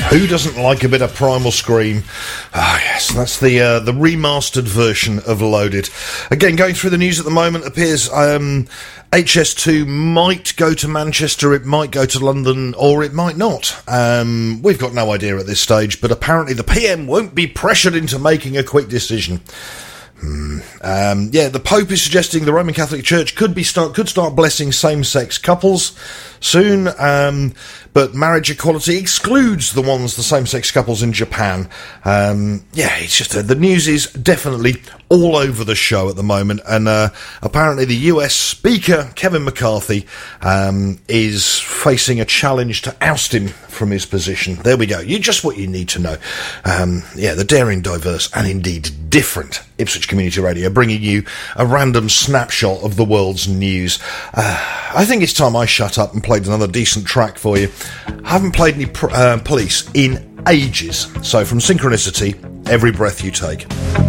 Who doesn't like a bit of Primal Scream? Ah, yes, that's the remastered version of Loaded. Again, going through the news at the moment, appears HS2 might go to Manchester, it might go to London, or it might not. We've got no idea at this stage, but apparently the PM won't be pressured into making a quick decision. The Pope is suggesting the Roman Catholic Church could start blessing same-sex couples soon, but marriage equality excludes the same-sex couples in Japan. It's just the news is definitely all over the show at the moment, and apparently the US Speaker Kevin McCarthy is facing a challenge to oust him from his position. There we go. Just what you need to know. The daring, diverse, and indeed different Ipswich Community Radio, bringing you a random snapshot of the world's news. I think it's time I shut up and played another decent track for you. I haven't played any Police in ages, so from Synchronicity, Every Breath You Take.